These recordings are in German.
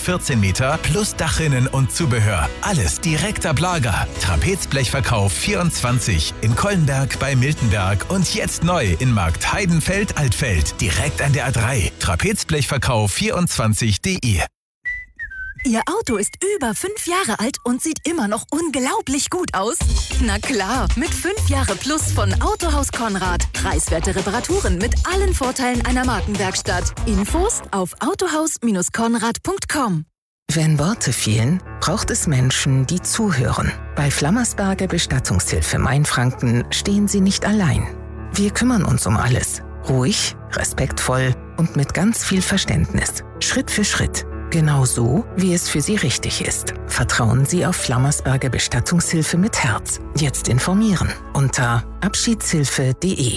14 Meter plus Dachrinnen und Zubehör. Alles direkt ab Lager. Trapezblechverkauf 24 in Kollenberg bei Miltenberg und jetzt neu in Markt Heidenfeld-Altfeld. Direkt an der A3. Trapezblechverkauf24.de. Ihr Auto ist über 5 Jahre alt und sieht immer noch unglaublich gut aus? Na klar, mit 5 Jahre plus von Autohaus Konrad. Preiswerte Reparaturen mit allen Vorteilen einer Markenwerkstatt. Infos auf autohaus-konrad.com. Wenn Worte fehlen, braucht es Menschen, die zuhören. Bei Flammersberger Bestattungshilfe Mainfranken stehen Sie nicht allein. Wir kümmern uns um alles. Ruhig, respektvoll und mit ganz viel Verständnis. Schritt für Schritt. Genau so, wie es für Sie richtig ist. Vertrauen Sie auf Flammersberger Bestattungshilfe mit Herz. Jetzt informieren unter abschiedshilfe.de.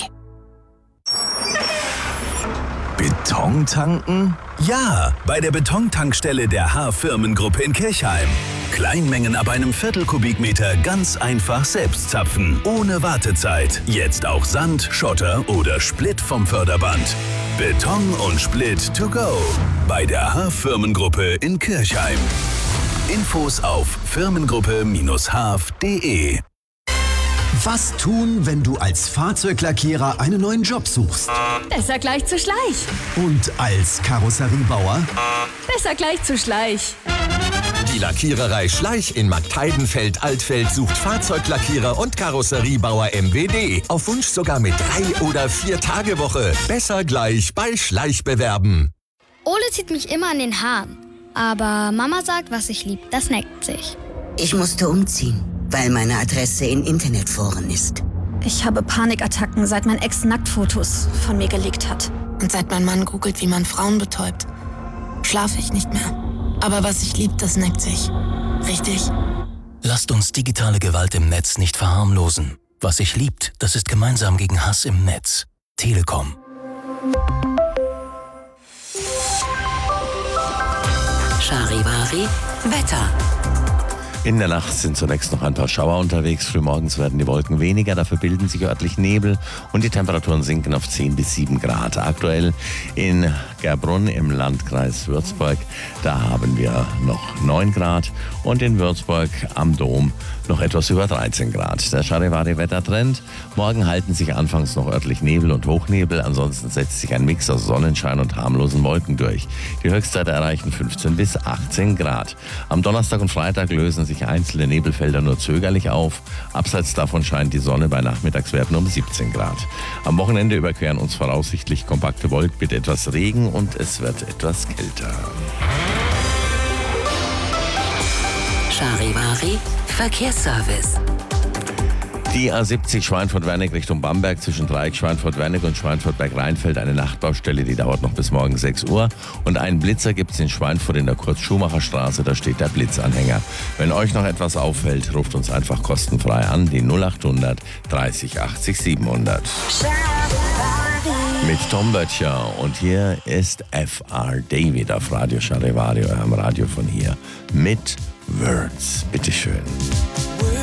Beton tanken? Ja, bei der Betontankstelle der H-Firmengruppe in Kirchheim. Kleinmengen ab einem Viertelkubikmeter ganz einfach selbst zapfen, ohne Wartezeit. Jetzt auch Sand, Schotter oder Split vom Förderband. Beton und Split to go bei der H-Firmengruppe in Kirchheim. Infos auf firmengruppe-haf.de. Was tun, wenn du als Fahrzeuglackierer einen neuen Job suchst? Besser gleich zu Schleich. Und als Karosseriebauer? Besser gleich zu Schleich. Die Lackiererei Schleich in Markt Heidenfeld-Altfeld sucht Fahrzeuglackierer und Karosseriebauer MWD. Auf Wunsch sogar mit 3- oder 4-Tage-Woche. Besser gleich bei Schleich bewerben. Ole zieht mich immer an den Haaren. Aber Mama sagt, was ich lieb, das neckt sich. Ich musste umziehen, weil meine Adresse in Internetforen ist. Ich habe Panikattacken, seit mein Ex Nacktfotos von mir gelegt hat. Und seit mein Mann googelt, wie man Frauen betäubt, schlafe ich nicht mehr. Aber was ich lieb, das neckt sich. Richtig? Lasst uns digitale Gewalt im Netz nicht verharmlosen. Was sich liebt, das ist gemeinsam gegen Hass im Netz. Telekom. Charivari Wetter. In der Nacht sind zunächst noch ein paar Schauer unterwegs. Frühmorgens werden die Wolken weniger, dafür bilden sich örtlich Nebel und die Temperaturen sinken auf 10 bis 7 Grad. Aktuell in Gerbrunn im Landkreis Würzburg, da haben wir noch 9 Grad und in Würzburg am Dom noch etwas über 13 Grad. Der Charivari-Wettertrend. Morgen halten sich anfangs noch örtlich Nebel und Hochnebel, ansonsten setzt sich ein Mix aus Sonnenschein und harmlosen Wolken durch. Die Höchstwerte erreichen 15 bis 18 Grad. Am Donnerstag und Freitag lösen sich einzelne Nebelfelder nur zögerlich auf. Abseits davon scheint die Sonne bei Nachmittagswerten um 17 Grad. Am Wochenende überqueren uns voraussichtlich kompakte Wolken mit etwas Regen und es wird etwas kälter. Charivari Verkehrsservice. Die A70 Schweinfurt-Wernig Richtung Bamberg zwischen Dreieck Schweinfurt-Wernig und Schweinfurt-Berg-Rheinfeld eine Nachtbaustelle, die dauert noch bis morgen 6 Uhr. Und einen Blitzer gibt es in Schweinfurt in der Kurt-Schumacher-Straße, da steht der Blitzanhänger. Wenn euch noch etwas auffällt, ruft uns einfach kostenfrei an, die 0800 30 80 700. Mit Tom Böttcher und hier ist F.R. David auf Radio Charivari, eurem Radio von hier, mit Words. Bitteschön.